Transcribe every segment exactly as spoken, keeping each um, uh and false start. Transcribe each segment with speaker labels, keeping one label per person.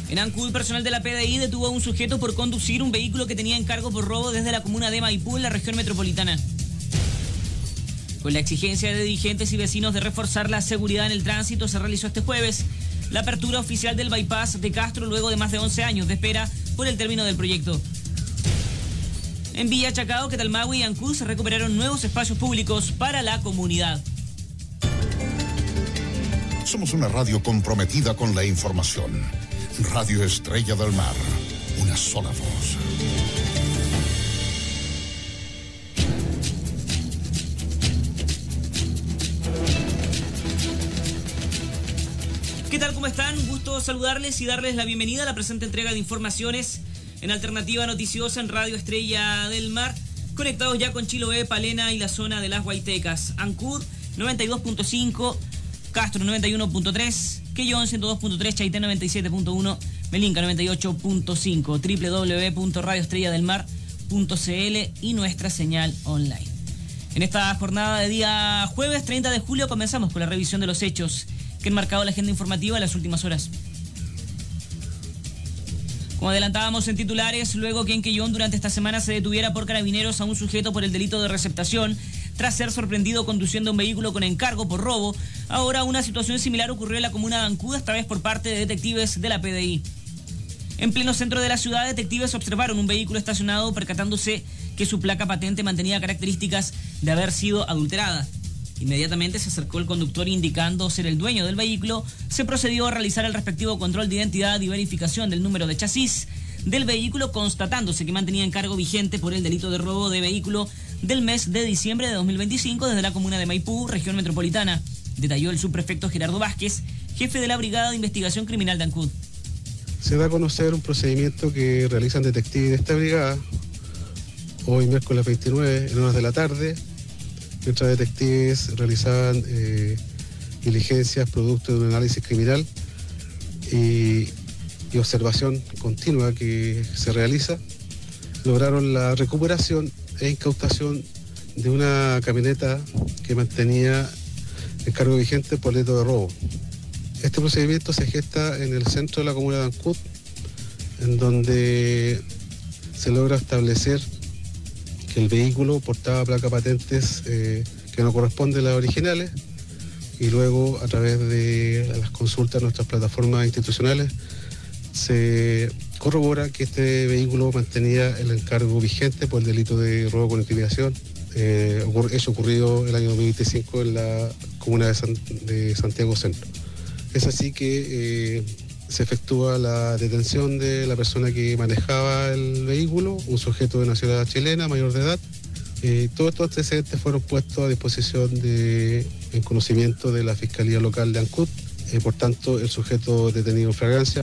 Speaker 1: En Ancud, personal de la P D I detuvo a un sujeto por conducir un vehículo que tenía encargo por robo desde la comuna de Maipú, en la región metropolitana. Con la exigencia de dirigentes y vecinos de reforzar la seguridad en el tránsito, se realizó este jueves la apertura oficial del bypass de Castro luego de más de once años de espera por el término del proyecto. En Villa Chacao, Quetalmahue y Ancud se recuperaron nuevos espacios públicos para la comunidad.
Speaker 2: Somos una radio comprometida con la información. Radio Estrella del Mar, una sola voz.
Speaker 1: ¿Qué tal? ¿Cómo están? Un gusto saludarles y darles la bienvenida a la presente entrega de informaciones en Alternativa Noticiosa en Radio Estrella del Mar, conectados ya con Chiloé, Palena y la zona de las Guaitecas. Ancud noventa y dos punto cinco, Castro noventa y uno punto tres, Quellón ciento dos punto tres, Chaitén noventa y siete punto uno, Melinca noventa y ocho punto cinco, doble u doble u doble u punto radio estrella del mar punto c l y nuestra señal online. En esta jornada de día jueves treinta de julio comenzamos con la revisión de los hechos que han marcado la agenda informativa en las últimas horas. Como adelantábamos en titulares, luego que en Quellón durante esta semana se detuviera por carabineros a un sujeto por el delito de receptación tras ser sorprendido conduciendo un vehículo con encargo por robo, ahora una situación similar ocurrió en la comuna de Ancud, esta vez por parte de detectives de la P D I. En pleno centro de la ciudad, detectives observaron un vehículo estacionado percatándose que su placa patente mantenía características de haber sido adulterada. Inmediatamente se acercó el conductor indicando ser el dueño del vehículo. Se procedió a realizar el respectivo control de identidad y verificación del número de chasis del vehículo, constatándose que mantenía encargo vigente por el delito de robo de vehículo del mes de diciembre de dos mil veinticinco desde la comuna de Maipú, región metropolitana, detalló el subprefecto Gerardo Vázquez, jefe de la Brigada de Investigación Criminal de Ancud.
Speaker 3: Se da a conocer un procedimiento que realizan detectives de esta brigada hoy miércoles veintinueve en horas de la tarde, mientras detectives realizaban eh, diligencias producto de un análisis criminal y, y observación continua que se realiza, lograron la recuperación e incautación de una camioneta que mantenía encargo vigente por delito de robo. Este procedimiento se gesta en el centro de la comuna de Ancud, en donde se logra establecer que el vehículo portaba placa patentes eh, que no corresponden a las originales, y luego a través de las consultas a nuestras plataformas institucionales se corrobora que este vehículo mantenía el encargo vigente por el delito de robo con intimidación, eh, hecho ocurrido el año dos mil veinticinco en la comuna de, San, de Santiago Centro. Es así que eh, se efectúa la detención de la persona que manejaba el vehículo, un sujeto de nacionalidad chilena, mayor de edad. Eh, todos estos antecedentes fueron puestos a disposición de, en conocimiento de la Fiscalía Local de Ancud. Eh, por tanto, el sujeto detenido en flagrancia.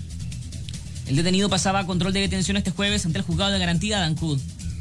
Speaker 1: El detenido pasaba a control de detención este jueves ante el juzgado de garantía de Ancud.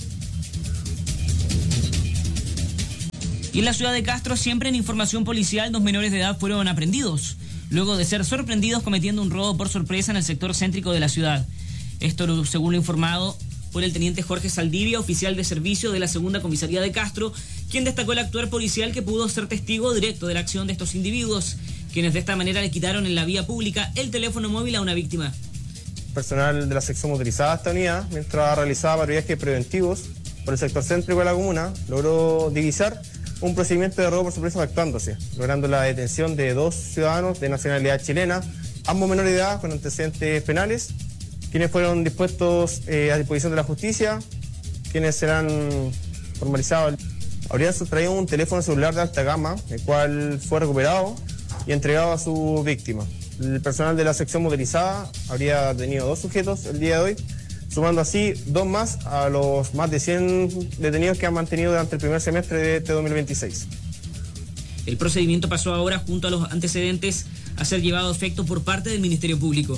Speaker 1: Y en la ciudad de Castro, siempre en información policial, dos menores de edad fueron aprehendidos luego de ser sorprendidos cometiendo un robo por sorpresa en el sector céntrico de la ciudad. Esto según lo informado por el teniente Jorge Saldivia, oficial de servicio de la segunda comisaría de Castro, quien destacó el actuar policial que pudo ser testigo directo de la acción de estos individuos, quienes de esta manera le quitaron en la vía pública el teléfono móvil a una víctima.
Speaker 4: Personal de la sección motorizada de esta unidad, mientras realizaba patrullajes preventivos por el sector céntrico de la comuna, logró divisar un procedimiento de robo por sorpresa actuándose, logrando la detención de dos ciudadanos de nacionalidad chilena, ambos menores de edad con antecedentes penales, quienes fueron dispuestos eh, a disposición de la justicia, quienes serán formalizados. Habrían sustraído un teléfono celular de alta gama, el cual fue recuperado y entregado a su víctima. El personal de la sección motorizada habría tenido dos sujetos el día de hoy, sumando así dos más a los más de cien detenidos que han mantenido durante el primer semestre de este dos mil veintiséis.
Speaker 1: El procedimiento pasó ahora, junto a los antecedentes, a ser llevado a efecto por parte del Ministerio Público.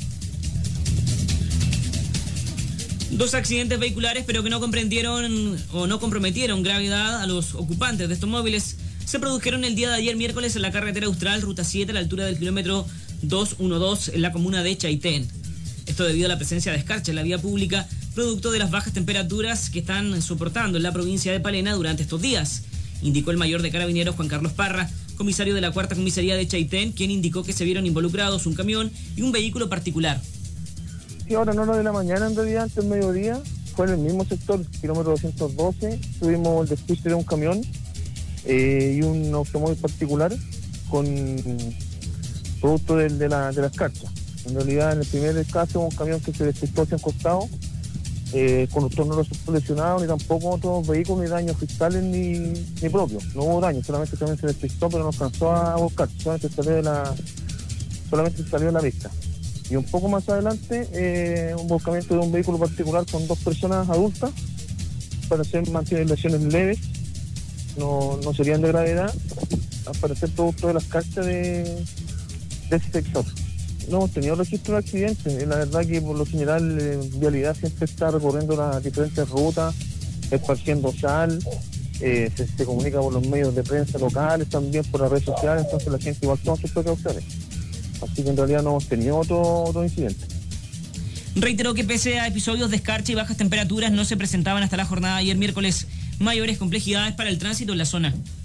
Speaker 1: Dos accidentes vehiculares, pero que no comprendieron o no comprometieron gravedad a los ocupantes de estos móviles, se produjeron el día de ayer miércoles en la carretera austral, ruta siete, a la altura del kilómetro doscientos doce, en la comuna de Chaitén. Esto debido a la presencia de escarcha en la vía pública, producto de las bajas temperaturas que están soportando en la provincia de Palena durante estos días, indicó el mayor de carabineros Juan Carlos Parra, comisario de la cuarta comisaría de Chaitén, quien indicó que se vieron involucrados un camión y un vehículo particular.
Speaker 5: sí, ahora no hora de la mañana, en realidad, antes del mediodía, fue en el mismo sector, kilómetro doscientos doce, tuvimos el despiste de un camión eh, y un automóvil particular con producto de, de, la, de la escarcha. En realidad, en el primer caso, un camión que se despistó hacia un costado, eh, el conductor no resultó lesionado, ni tampoco otros vehículos, ni daños fiscales, ni, ni propios. No hubo daño, solamente el camión se despistó, pero no alcanzó a buscar, solamente salió de la, solamente salió de la pista. Y un poco más adelante, eh, un volcamiento de un vehículo particular con dos personas adultas, para hacer mantener lesiones leves, no, no serían de gravedad, al parecer producto de las cartas de, de ese sector. No hemos tenido registro de accidentes, la verdad que por lo general eh, Vialidad siempre está recorriendo las diferentes rutas, esparciendo sal, eh, se, se comunica por los medios de prensa locales, también por las redes sociales, entonces la gente igual toma sus precauciones. Así que en realidad no hemos tenido otro, otro incidente.
Speaker 1: Reiteró que pese a episodios de escarcha y bajas temperaturas no se presentaban hasta la jornada de ayer miércoles mayores complejidades para el tránsito en la zona.